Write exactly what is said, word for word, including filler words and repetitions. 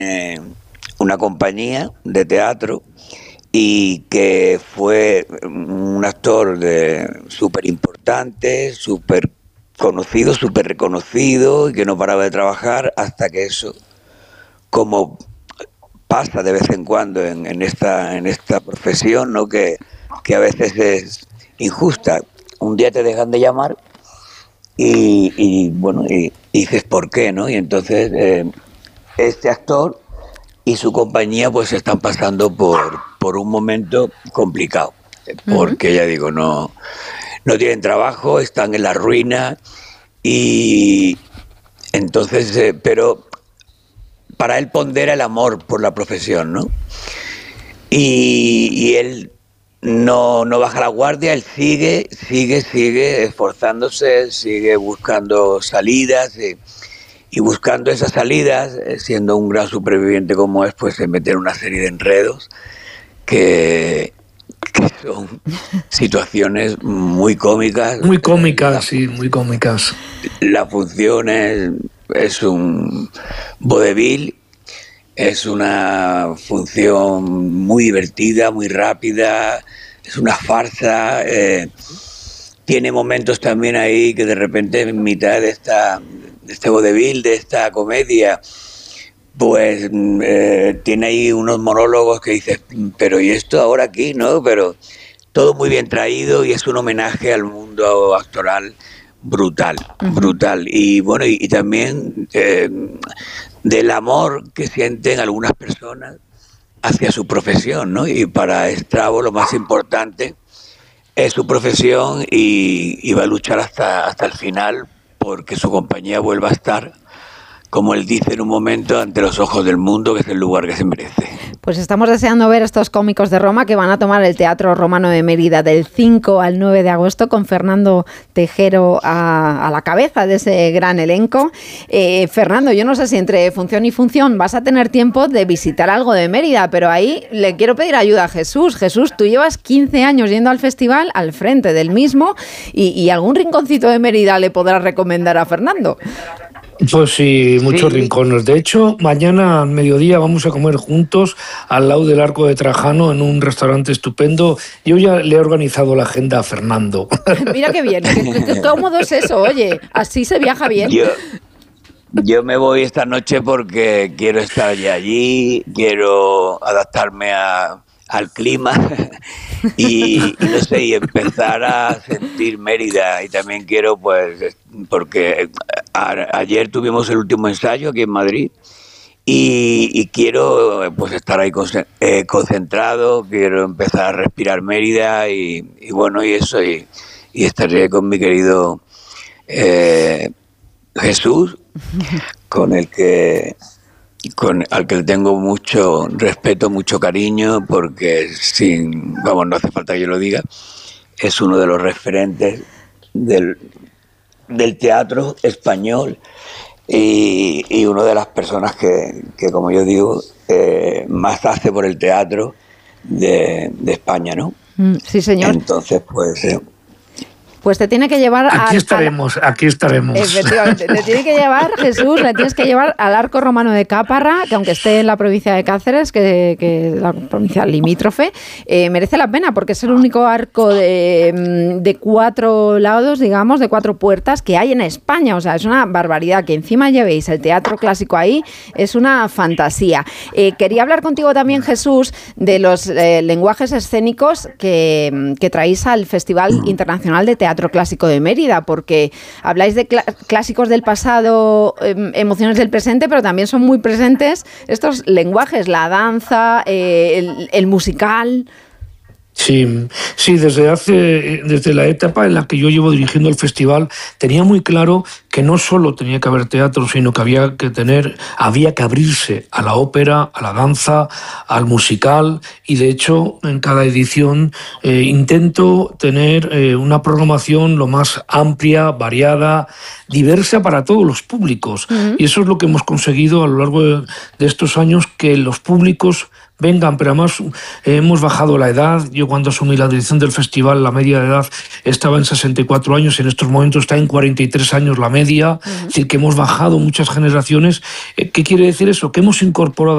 eh, una compañía de teatro y que fue un actor súper importante, súper conocido, súper reconocido y que no paraba de trabajar hasta que eso, como pasa de vez en cuando en, en esta en esta profesión, ¿no? Que, que a veces es injusta. Un día te dejan de llamar y, y bueno, y, y dices ¿por qué, no? Y entonces eh, este actor y su compañía pues están pasando por, por un momento complicado, porque uh-huh. ya digo, no, no tienen trabajo, están en la ruina y entonces, eh, pero para él pondera el amor por la profesión, ¿no? Y, y él no, no baja la guardia, él sigue, sigue, sigue esforzándose, sigue buscando salidas y, y buscando esas salidas, siendo un gran superviviente como es, pues se mete en una serie de enredos que, que son situaciones muy cómicas. Muy cómicas, la, sí, muy cómicas. La función es, es un vodevil, es una función muy divertida, muy rápida, es una farsa, eh, tiene momentos también ahí que de repente en mitad de esta de este vodevil, de esta comedia, pues eh, tiene ahí unos monólogos que dices, pero ¿y esto ahora aquí? ¿No? Pero todo muy bien traído y es un homenaje al mundo actoral brutal, uh-huh. brutal. Y bueno, y, y también eh, del amor que sienten algunas personas hacia su profesión, ¿no? Y para Estrabo lo más importante es su profesión y, y va a luchar hasta, hasta el final porque su compañía vuelva a estar, como él dice en un momento, ante los ojos del mundo, que es el lugar que se merece. Pues estamos deseando ver estos cómicos de Roma que van a tomar el Teatro Romano de Mérida del cinco al nueve de agosto con Fernando Tejero a, a la cabeza de ese gran elenco. Eh, Fernando, yo no sé si entre función y función vas a tener tiempo de visitar algo de Mérida, pero ahí le quiero pedir ayuda a Jesús. Jesús, tú llevas quince años yendo al festival, al frente del mismo, y, y algún rinconcito de Mérida le podrás recomendar a Fernando. Pues sí, muchos sí. rincones. De hecho, mañana al mediodía vamos a comer juntos al lado del Arco de Trajano en un restaurante estupendo. Yo ya le he organizado la agenda a Fernando. Mira qué bien, qué, qué cómodo es eso, oye, así se viaja bien. Yo, yo me voy esta noche porque quiero estar ya allí, quiero adaptarme a... al clima y, y no sé, y empezar a sentir Mérida. Y también quiero, pues, porque a, ayer tuvimos el último ensayo aquí en Madrid y, y quiero, pues, estar ahí eh, concentrado, quiero empezar a respirar Mérida y, y bueno, y eso, y, y estaré con mi querido eh, Jesús, con el que... Con, al que le tengo mucho respeto, mucho cariño, porque sin, vamos, no hace falta que yo lo diga, es uno de los referentes del, del teatro español y, y una de las personas que, que como yo digo, eh, más hace por el teatro de, de España, ¿no? Sí, señor. Entonces, pues... Eh, Pues te tiene que llevar... Aquí a, estaremos, a, aquí estaremos. Efectivamente, te tiene que llevar, Jesús, le tienes que llevar al Arco Romano de Caparra, que aunque esté en la provincia de Cáceres, que, que la provincia limítrofe, eh, merece la pena porque es el único arco de, de cuatro lados, digamos, de cuatro puertas que hay en España. O sea, es una barbaridad. Que encima llevéis el teatro clásico ahí, es una fantasía. Eh, quería hablar contigo también, Jesús, de los eh, lenguajes escénicos que, que traéis al Festival Internacional de Teatro Teatro Clásico de Mérida, porque habláis de cl- clásicos del pasado, eh, emociones del presente, pero también son muy presentes estos lenguajes, la danza, eh, el, el musical. Sí, sí, desde hace, desde la etapa en la que yo llevo dirigiendo el festival, tenía muy claro que no solo tenía que haber teatro, sino que había que tener, había que abrirse a la ópera, a la danza, al musical, y de hecho en cada edición eh, intento tener eh, una programación lo más amplia, variada, diversa para todos los públicos. Uh-huh. Y eso es lo que hemos conseguido a lo largo de, de estos años, que los públicos vengan, pero además eh, hemos bajado la edad. Yo cuando asumí la dirección del festival, la media de edad estaba en sesenta y cuatro años, en estos momentos está en cuarenta y tres años la media, uh-huh. Es decir, que hemos bajado muchas generaciones. Eh, ¿Qué quiere decir eso? Que hemos incorporado